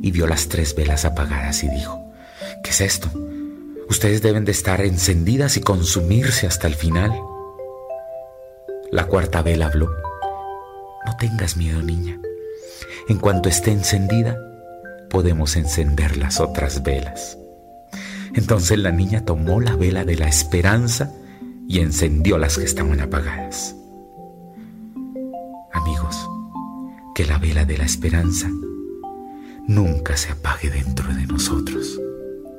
y vio las 3 velas apagadas y dijo: ¿qué es esto? Ustedes deben de estar encendidas y consumirse hasta el final. La 4ª vela habló: no tengas miedo, niña. En cuanto esté encendida, podemos encender las otras velas. Entonces la niña tomó la vela de la esperanza y encendió las que estaban apagadas. Amigos, que la vela de la esperanza nunca se apague dentro de nosotros.